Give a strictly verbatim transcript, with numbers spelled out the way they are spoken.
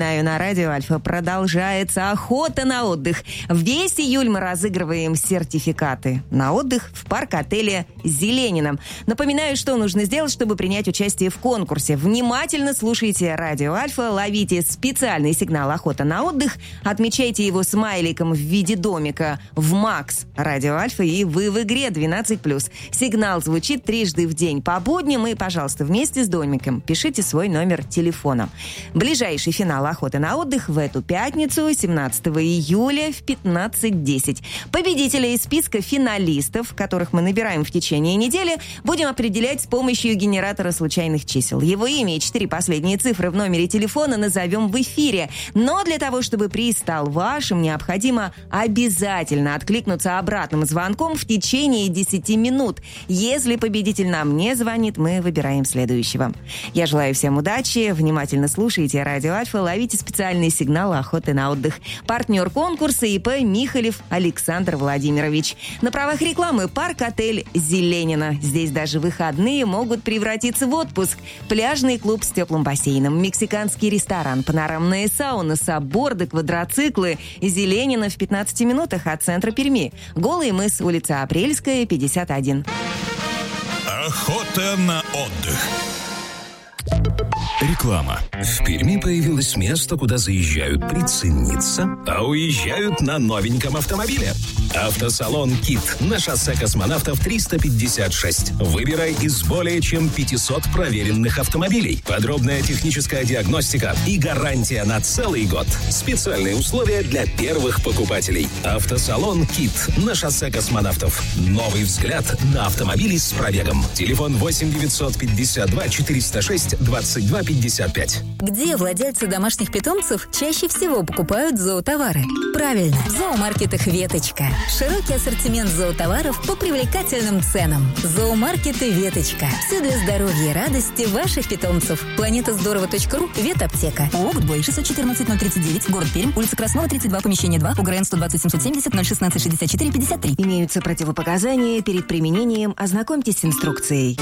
На радио Альфа продолжается охота на отдых. Весь июль мы разыгрываем сертификаты на отдых в парк-отеле «Зеленина». Напоминаю, что нужно сделать, чтобы принять участие в конкурсе. Внимательно слушайте радио Альфа, ловите специальный сигнал «Охота на отдых», отмечайте его смайликом в виде домика в Макс радио Альфа, и вы в игре двенадцать плюс. Сигнал звучит трижды в день по будням, и, пожалуйста, вместе с домиком пишите свой номер телефона. Ближайший финал «Охоты на отдых» в эту пятницу, семнадцатого июля в пятнадцать десять. Победителей из списка финалистов, которых мы набираем в течение недели, будем определять с помощью генератора случайных чисел. Его имя и четыре последние цифры в номере телефона назовем в эфире. Но для того, чтобы приз стал вашим, необходимо обязательно откликнуться обратным звонком в течение десяти минут. Если победитель нам не звонит, мы выбираем следующего. Я желаю всем удачи, внимательно слушайте радио Альфа, ловите специальный сигнал «Охоты на отдых». Партнер конкурса ИП Михалев Александр Владимирович. На правах рекламы парк-отель «Зеленина». Здесь даже выходные могут превратиться в отпуск. Пляжный клуб с теплым бассейном, мексиканский ресторан, панорамная сауна, сабборды, квадроциклы. «Зеленина» в пятнадцати минутах от центра Перми. Голый мыс, улица Апрельская, пятьдесят один. Охота на отдых. Реклама. В Перми появилось место, куда заезжают прицениться, а уезжают на новеньком автомобиле. Автосалон «Кит» на шоссе Космонавтов триста пятьдесят шесть. Выбирай из более чем пятисот проверенных автомобилей. Подробная техническая диагностика и гарантия на целый год. Специальные условия для первых покупателей. Автосалон «Кит» на шоссе Космонавтов. Новый взгляд на автомобили с пробегом. Телефон восемь девятьсот пятьдесят два четыреста шесть двадцать два пятьдесят пять. Где владельцы домашних питомцев чаще всего покупают зоотовары? Правильно, в зоомаркетах «Веточка». Широкий ассортимент зоотоваров по привлекательным ценам. Зоомаркеты «Веточка». Все для здоровья и радости ваших питомцев. Планета здорово точка ру, ветаптека. ООО «Гудбой», шестьсот четырнадцать ноль тридцать девять, город Пермь, улица Краснова, тридцать два, помещение два, УГРН сто двадцать семьсот семьдесят ноль шестнадцать шестьдесят четыре пятьдесят три. Имеются противопоказания перед применением. Ознакомьтесь с инструкцией.